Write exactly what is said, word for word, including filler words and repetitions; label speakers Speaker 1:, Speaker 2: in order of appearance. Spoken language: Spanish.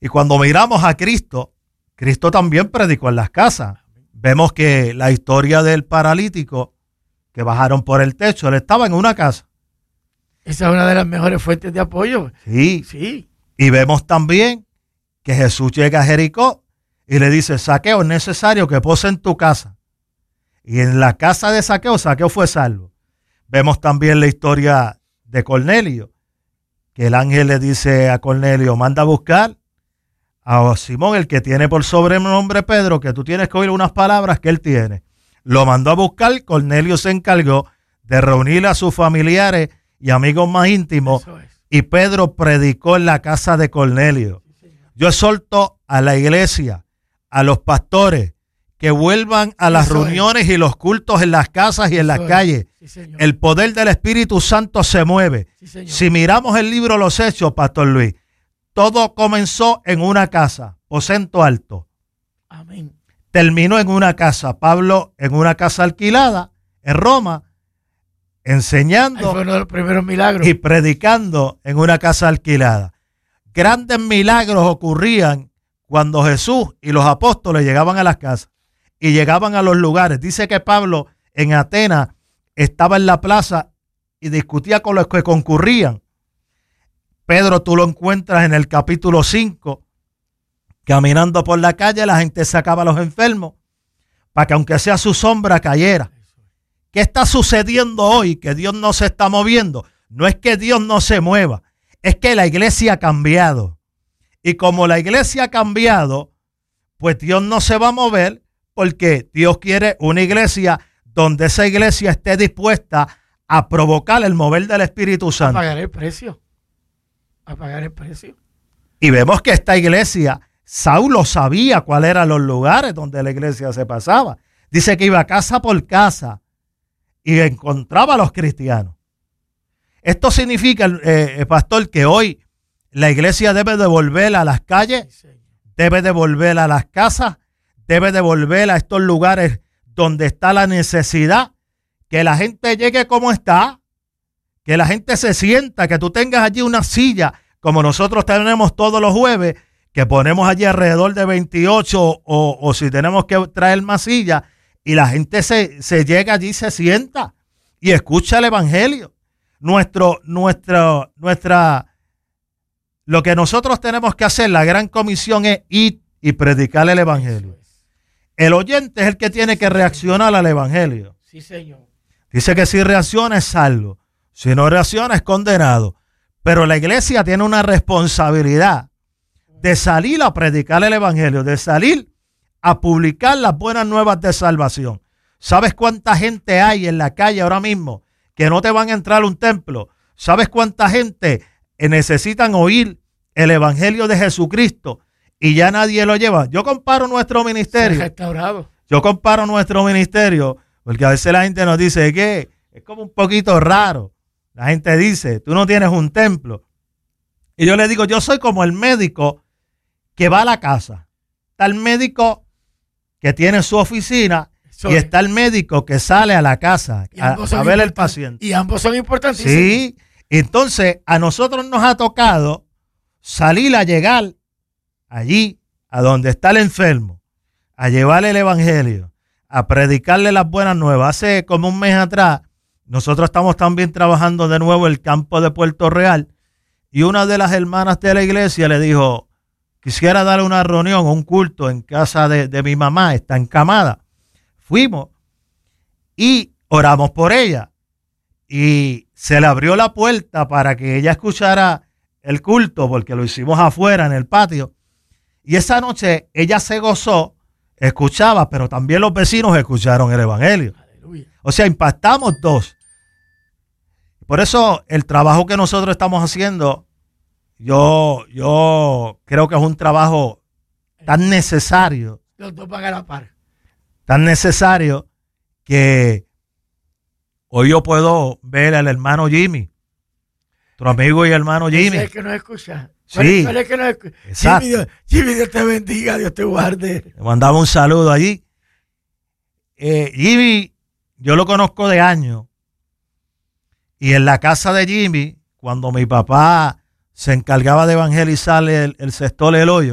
Speaker 1: Y cuando miramos a Cristo, Cristo también predicó en las casas. Vemos que la historia del paralítico que bajaron por el techo, él estaba en una casa.
Speaker 2: Esa es una de las mejores fuentes de apoyo.
Speaker 1: Sí.
Speaker 2: Sí.
Speaker 1: Y vemos también que Jesús llega a Jericó y le dice, Zaqueo, es necesario que pose en tu casa. Y en la casa de Zaqueo, Zaqueo fue salvo. Vemos también la historia de Cornelio, que el ángel le dice a Cornelio, manda a buscar a Simón, el que tiene por sobrenombre Pedro, que tú tienes que oír unas palabras que él tiene. Lo mandó a buscar, Cornelio se encargó de reunir a sus familiares y amigos más íntimos, y Pedro predicó en la casa de Cornelio. Yo exhorto a la iglesia, a los pastores, que vuelvan a las Eso reuniones es. y los cultos en las casas y en Eso las es. calles. Sí, el poder del Espíritu Santo se mueve. Sí, si miramos el libro Los Hechos, Pastor Luis, todo comenzó en una casa, aposento alto.
Speaker 2: Amén.
Speaker 1: Terminó en una casa. Pablo en una casa alquilada en Roma, enseñando
Speaker 2: fue uno de los primeros milagros.
Speaker 1: Y predicando en una casa alquilada. Grandes milagros ocurrían cuando Jesús y los apóstoles llegaban a las casas y llegaban a los lugares. Dice que Pablo en Atenas estaba en la plaza y discutía con los que concurrían. Pedro tú lo encuentras en el capítulo cinco, caminando por la calle, la gente sacaba a los enfermos para que aunque sea su sombra cayera. ¿Qué está sucediendo hoy? Que Dios no se está moviendo. No es que Dios no se mueva, es que la iglesia ha cambiado. Y como la iglesia ha cambiado, pues Dios no se va a mover, porque Dios quiere una iglesia donde esa iglesia esté dispuesta a provocar el mover del Espíritu Santo.
Speaker 2: A pagar el precio. A pagar el precio.
Speaker 1: Y vemos que esta iglesia, Saulo sabía cuáles eran los lugares donde la iglesia se pasaba. Dice que iba casa por casa y encontraba a los cristianos. Esto significa, eh, pastor, que hoy la iglesia debe de volver a las calles, debe de volver a las casas, debe de volver a estos lugares donde está la necesidad, que la gente llegue como está, que la gente se sienta, que tú tengas allí una silla, como nosotros tenemos todos los jueves, que ponemos allí alrededor de veintiocho o, o si tenemos que traer más sillas, y la gente se, se llega allí, se sienta y escucha el evangelio. Nuestro, nuestro, nuestra, lo que nosotros tenemos que hacer, la gran comisión, es ir y predicar el evangelio. El oyente es el que tiene que reaccionar al evangelio.
Speaker 2: Sí, señor.
Speaker 1: Dice que si reacciona es salvo, si no reacciona es condenado. Pero la iglesia tiene una responsabilidad de salir a predicar el evangelio, de salir a publicar las buenas nuevas de salvación. ¿Sabes cuánta gente hay en la calle ahora mismo que no te van a entrar a un templo? ¿Sabes cuánta gente necesitan oír el evangelio de Jesucristo y ya nadie lo lleva? Yo comparo nuestro ministerio.
Speaker 2: Se ha restaurado.
Speaker 1: Yo comparo nuestro ministerio, porque a veces la gente nos dice que es como un poquito raro. La gente dice, tú no tienes un templo. Y yo le digo, yo soy como el médico que va a la casa. Está el médico que tiene su oficina Eso y es. está el médico que sale a la casa a, a ver al paciente.
Speaker 2: Y ambos son importantísimos.
Speaker 1: Sí, entonces a nosotros nos ha tocado salir a llegar allí, a donde está el enfermo, a llevarle el evangelio, a predicarle las buenas nuevas. Hace como un mes atrás, nosotros estamos también trabajando de nuevo el campo de Puerto Real, y una de las hermanas de la iglesia le dijo, quisiera darle una reunión, un culto en casa de, de mi mamá, está encamada. Fuimos y oramos por ella, y se le abrió la puerta para que ella escuchara el culto, porque lo hicimos afuera en el patio. Y esa noche ella se gozó, escuchaba, pero también los vecinos escucharon el evangelio. Aleluya. O sea, impactamos dos. Por eso el trabajo que nosotros estamos haciendo, yo, yo creo que es un trabajo tan necesario.
Speaker 2: Los dos van a la par.
Speaker 1: Tan necesario que hoy yo puedo ver al hermano Jimmy, tu amigo y hermano Jimmy.
Speaker 2: Ese es que nos escucha.
Speaker 1: Sí,
Speaker 2: ¿Cuál es que nos escucha?
Speaker 1: Exacto.
Speaker 2: Jimmy Dios, Jimmy, Dios te bendiga, Dios te guarde.
Speaker 1: Le mandaba un saludo allí. Eh, Jimmy, yo lo conozco de años. Y en la casa de Jimmy, cuando mi papá se encargaba de evangelizar el, el sector El Hoyo,